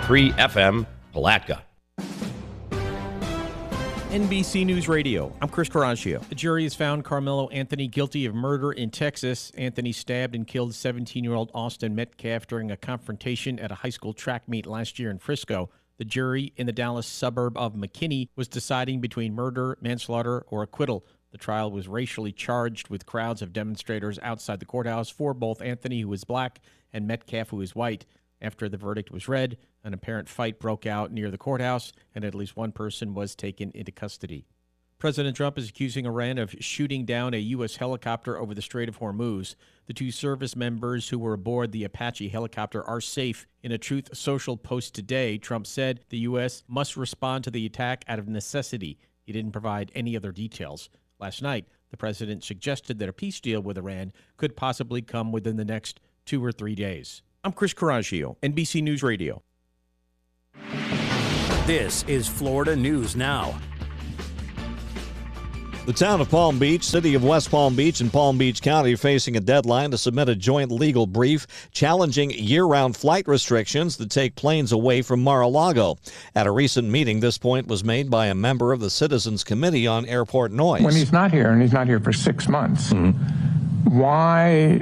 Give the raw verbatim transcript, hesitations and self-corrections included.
three F M, Palatka. N B C News Radio, I'm Chris Caraccio. The jury has found Carmelo Anthony guilty of murder in Texas. Anthony stabbed and killed seventeen-year-old Austin Metcalf during a confrontation at a high school track meet last year in Frisco. The jury in the Dallas suburb of McKinney was deciding between murder, manslaughter, or acquittal. The trial was racially charged with crowds of demonstrators outside the courthouse for both Anthony, who is black, and Metcalf, who is white. After the verdict was read, an apparent fight broke out near the courthouse, and at least one person was taken into custody. President Trump is accusing Iran of shooting down a U S helicopter over the Strait of Hormuz. The two service members who were aboard the Apache helicopter are safe. In a Truth Social post today, Trump said the U S must respond to the attack out of necessity. He didn't provide any other details. Last night, the president suggested that a peace deal with Iran could possibly come within the next two or three days. I'm Chris Caraccio, N B C News Radio. This is Florida News Now. The town of Palm Beach, city of West Palm Beach, and Palm Beach County are facing a deadline to submit a joint legal brief challenging year-round flight restrictions that take planes away from Mar-a-Lago. At a recent meeting, this point was made by a member of the Citizens Committee on Airport Noise. When he's not here, and he's not here for six months, mm-hmm. why